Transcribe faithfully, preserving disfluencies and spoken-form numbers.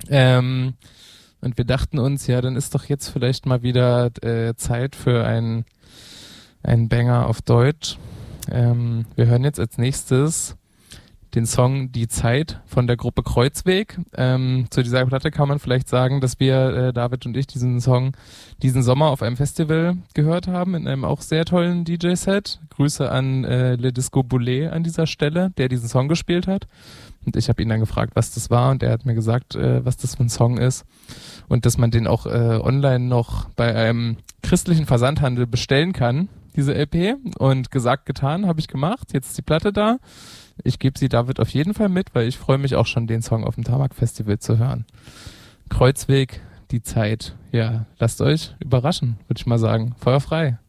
Ähm, und wir dachten uns, ja, dann ist doch jetzt vielleicht mal wieder äh, Zeit für ein, ein Banger auf Deutsch. Ähm, wir hören jetzt als nächstes den Song Die Zeit von der Gruppe Kreuzweg. Ähm, zu dieser Platte kann man vielleicht sagen, dass wir, äh, David und ich, diesen Song diesen Sommer auf einem Festival gehört haben, in einem auch sehr tollen D J-Set. Grüße an äh, Le Disco Boulet an dieser Stelle, der diesen Song gespielt hat. Und ich habe ihn dann gefragt, was das war, und er hat mir gesagt, äh, was das für ein Song ist und dass man den auch äh, online noch bei einem christlichen Versandhandel bestellen kann, diese L P. Und gesagt, getan, habe ich gemacht. Jetzt ist die Platte da. Ich gebe sie David auf jeden Fall mit, weil ich freue mich auch schon, den Song auf dem Tabak-Festival zu hören. Kreuzweg, die Zeit. Ja, lasst euch überraschen, würde ich mal sagen. Feuer frei.